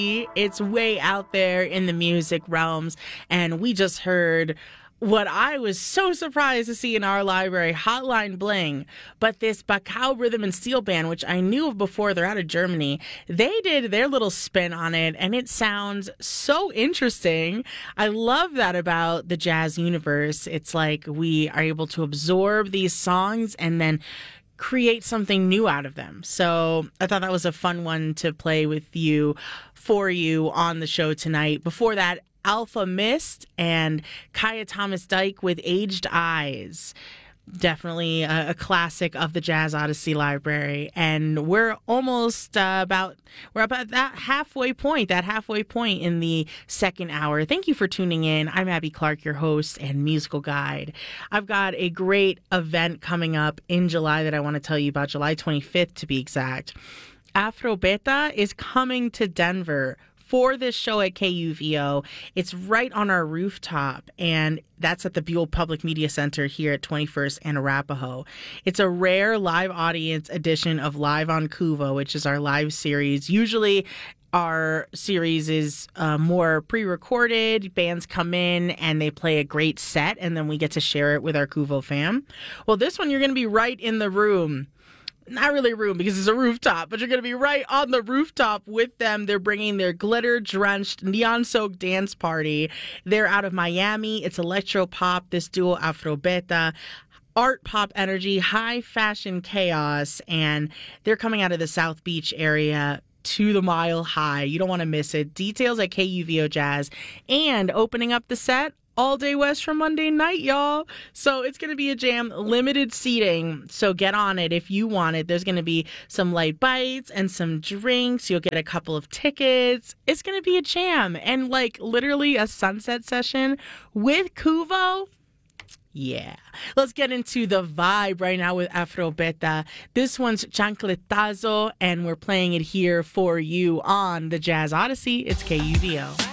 It's way out there in the music realms, and we just heard what I was so surprised to see in our library, Hotline Bling. But this Bacao Rhythm and Steel Band, which I knew of before, they're out of Germany, they did their little spin on it, and it sounds so interesting. I love that about the jazz universe. It's like we are able to absorb these songs and then create something new out of them. So I thought that was a fun one to play with you, for you on the show tonight. Before that, Alpha Mist and Kaya Thomas Dyke with Aged Eyes. Definitely a classic of the Jazz Odyssey library. And we're almost about that halfway point in the second hour. Thank you for tuning in. I'm Abby Clark, your host and musical guide. I've got a great event coming up in July that I want to tell you about, July 25th to be exact. Afrobeta is coming to Denver for this show at KUVO. It's right on our rooftop, and that's at the Buell Public Media Center here at 21st and Arapahoe. It's a rare live audience edition of Live on Kuvo, which is our live series. Usually our series is more pre-recorded. Bands come in and they play a great set, and then we get to share it with our Kuvo fam. Well, this one you're going to be right in the room. Not really a room because it's a rooftop, but you're going to be right on the rooftop with them. They're bringing their glitter-drenched, neon-soaked dance party. They're out of Miami. It's electro-pop, this duo Afrobeta. Art pop energy, high fashion chaos, and they're coming out of the South Beach area to the Mile High. You don't want to miss it. Details at KUVO Jazz. And opening up the set, All Day West from Monday night, y'all. So it's going to be a jam, limited seating. So get on it if you want it. There's going to be some light bites and some drinks. You'll get a couple of tickets. It's going to be a jam. And like literally a sunset session with Kuvo. Yeah. Let's get into the vibe right now with Afrobeta. This one's Chancletazo, and we're playing it here for you on the Jazz Odyssey. It's KUVO.